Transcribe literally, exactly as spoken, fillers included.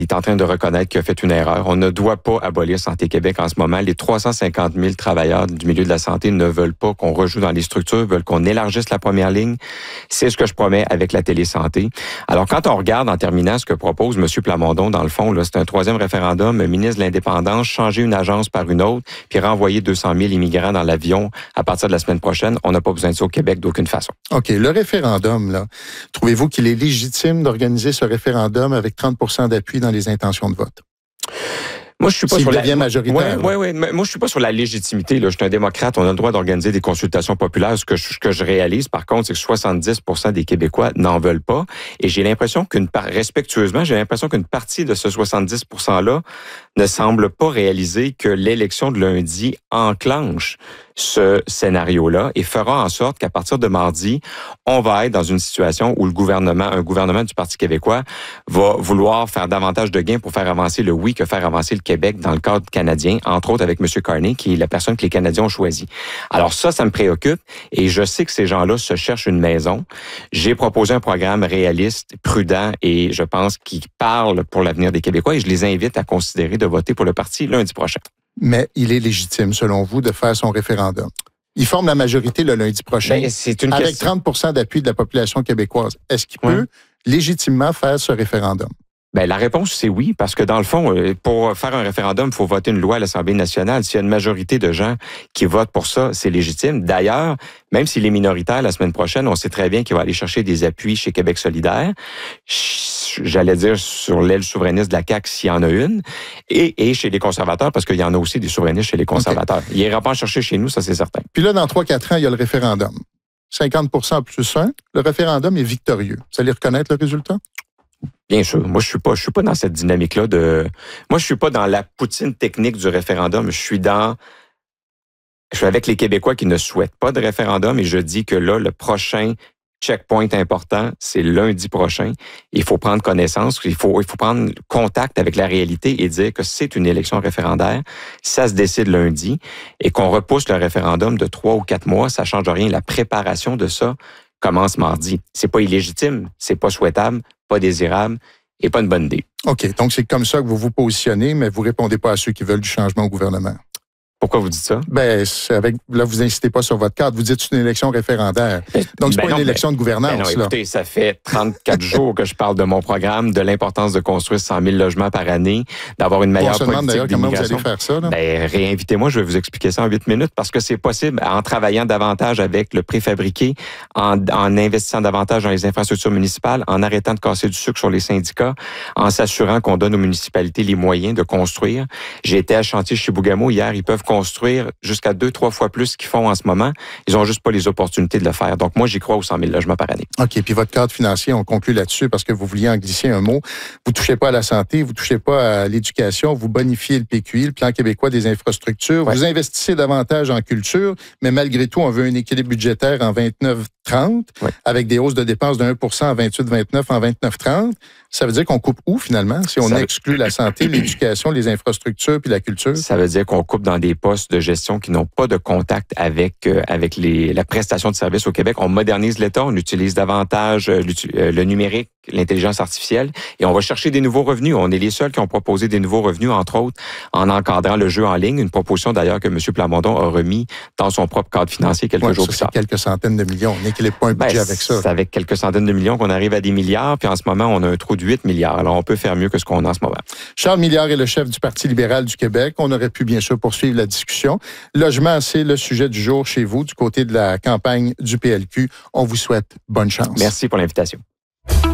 Il est en train de reconnaître qu'il a fait une erreur. On ne doit pas abolir Santé Québec en ce moment. Les trois cent cinquante mille travailleurs du milieu de la santé ne veulent pas qu'on rejoue dans les structures, veulent qu'on élargisse la première ligne. C'est ce que je promets avec la télésanté. Alors, quand on regarde en terminant ce que propose M. Plamondon, dans le fond, là, c'est un troisième référendum, ministre de l'Indépendance, changer une agence par une autre, puis renvoyer deux cent mille immigrants dans l'avion à partir de la semaine prochaine. On n'a pas besoin de ça au Québec d'aucune façon. OK. Le référendum, là, trouvez-vous qu'il est légitime d'organiser ce référendum avec trente pour cent d'appui dans les intentions de vote? Moi, je suis pas S'il sur la devient majoritaire. Oui, oui, oui. Moi, je suis pas sur la légitimité. Là. Je suis un démocrate. On a le droit d'organiser des consultations populaires. Ce que je, ce que je réalise, par contre, c'est que soixante-dix pour cent des Québécois n'en veulent pas. Et j'ai l'impression qu'une part, respectueusement, j'ai l'impression qu'une partie de ce soixante-dix pour cent-là ne semble pas réaliser que l'élection de lundi enclenche ce scénario-là et fera en sorte qu'à partir de mardi, on va être dans une situation où le gouvernement, un gouvernement du Parti québécois va vouloir faire davantage de gains pour faire avancer le oui que faire avancer le Québec dans le cadre canadien, entre autres avec M. Carney, qui est la personne que les Canadiens ont choisie. Alors ça, ça me préoccupe et je sais que ces gens-là se cherchent une maison. J'ai proposé un programme réaliste, prudent et je pense qui parle pour l'avenir des Québécois et je les invite à considérer de voter pour le parti lundi prochain. Mais il est légitime, selon vous, de faire son référendum. Il forme la majorité le lundi prochain. Ben, c'est une avec question... trente pour cent d'appui de la population québécoise. Est-ce qu'il ouais. peut légitimement faire ce référendum? Ben, la réponse, c'est oui, parce que dans le fond, pour faire un référendum, il faut voter une loi à l'Assemblée nationale. S'il y a une majorité de gens qui votent pour ça, c'est légitime. D'ailleurs, même s'il est minoritaire la semaine prochaine, on sait très bien qu'il va aller chercher des appuis chez Québec solidaire. J'allais dire sur l'aile souverainiste de la C A Q s'il y en a une, et, et chez les conservateurs, parce qu'il y en a aussi des souverainistes chez les conservateurs. Okay. Il n'ira pas en chercher chez nous, ça c'est certain. Puis là, dans trois quatre ans, il y a le référendum. cinquante pour cent plus un, le référendum est victorieux. Vous allez reconnaître le résultat? Bien sûr. Moi, je suis pas, je suis pas dans cette dynamique-là de, moi, je suis pas dans la poutine technique du référendum. Je suis dans, je suis avec les Québécois qui ne souhaitent pas de référendum et je dis que là, le prochain checkpoint important, c'est lundi prochain. Il faut prendre connaissance, il faut, il faut prendre contact avec la réalité et dire que c'est une élection référendaire. Ça se décide lundi et qu'on repousse le référendum de trois ou quatre mois, ça change rien. La préparation de ça commence mardi. C'est pas illégitime, c'est pas souhaitable, pas désirable et pas une bonne idée. OK. Donc, c'est comme ça que vous vous positionnez, mais vous répondez pas à ceux qui veulent du changement au gouvernement. Pourquoi vous dites ça? Ben, c'est avec, là, vous n'incitez pas sur votre carte. Vous dites que c'est une élection référendaire. Donc, c'est ben pas non, une élection mais, de gouvernance, ben non, là. Écoutez, ça fait trente-quatre jours que je parle de mon programme, de l'importance de construire cent mille logements par année, d'avoir une meilleure On se demande politique d'ailleurs comment vous d'immigration. allez faire ça, là. Ben, réinvitez-moi, je vais vous expliquer ça en huit minutes parce que c'est possible en travaillant davantage avec le préfabriqué, en, en investissant davantage dans les infrastructures municipales, en arrêtant de casser du sucre sur les syndicats, en s'assurant qu'on donne aux municipalités les moyens de construire. J'ai été à chantier chez Bougamo hier, ils peuvent construire jusqu'à deux, trois fois plus qu'ils font en ce moment. Ils ont juste pas les opportunités de le faire. Donc, moi, j'y crois aux cent mille logements par année. OK. Puis votre cadre financier, on conclut là-dessus parce que vous vouliez en glisser un mot. Vous touchez pas à la santé, vous touchez pas à l'éducation, vous bonifiez le P Q I, le Plan québécois des infrastructures. Ouais. Vous investissez davantage en culture, mais malgré tout, on veut un équilibre budgétaire en vingt-neuf trente, ouais. avec des hausses de dépenses de un pour cent en vingt-huit vingt-neuf, en vingt-neuf trente. Ça veut dire qu'on coupe où, finalement, si on ça exclut veut... la santé, l'éducation, les infrastructures puis la culture? Ça veut dire qu'on coupe dans des postes de gestion qui n'ont pas de contact avec euh, avec les, la prestation de services au Québec. On modernise l'État, on utilise davantage euh, le numérique, l'intelligence artificielle, et on va chercher des nouveaux revenus. On est les seuls qui ont proposé des nouveaux revenus, entre autres, en encadrant le jeu en ligne, une proposition d'ailleurs que M. Plamondon a remis dans son propre cadre financier quelques ouais, jours ça, plus tard. C'est quelques centaines de millions. On n'équilibre pas un budget ben, avec ça. C'est avec quelques centaines de millions qu'on arrive à des milliards, puis en ce moment, on a un trou de huit milliards. Alors, on peut faire mieux que ce qu'on a en ce moment. Charles Milliard est le chef du Parti libéral du Québec. On aurait pu, bien sûr, poursuivre la discussion. Logement, c'est le sujet du jour chez vous, du côté de la campagne du P L Q. On vous souhaite bonne chance. Merci pour l'invitation.